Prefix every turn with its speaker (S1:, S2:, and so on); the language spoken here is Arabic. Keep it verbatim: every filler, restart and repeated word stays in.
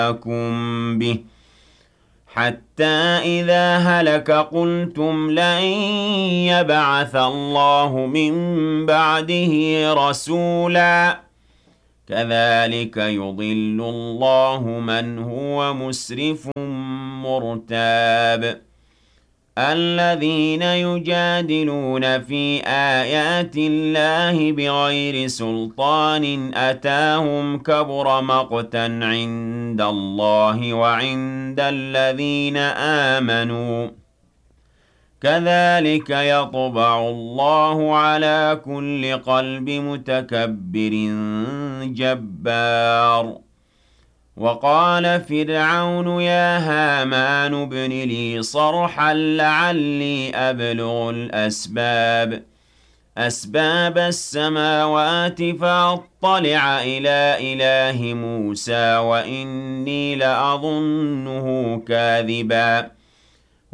S1: جاءكم به حتى إذا هلك قلتم لن يبعث الله من بعده رسولا كذلك يضل الله من هو مسرف مرتاب الذين يجادلون في آيات الله بغير سلطان أتاهم كبر مقتا عند الله وعند الذين آمنوا كذلك يطبع الله على كل قلب متكبر جبار وقال فرعون يا هامان ابن لي صرحا لعلي أبلغ الأسباب أسباب السماوات فأطلع إلى إله موسى وإني لأظنه كاذبا